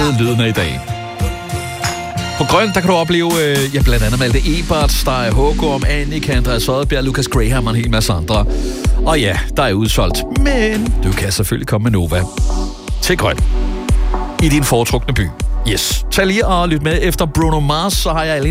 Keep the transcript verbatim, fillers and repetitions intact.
med lyden af i dag. På Grøn, der kan du opleve øh, ja, blandt andet Malte Ebert, Steg Hågum, Annika, Andreas Oddbjerg, Lucas Graham og en hel masse andre. Og ja, der er udsolgt, men du kan selvfølgelig komme med Nova til Grøn i din foretrukne by. Yes. Tag lige og lyt med efter Bruno Mars, så har jeg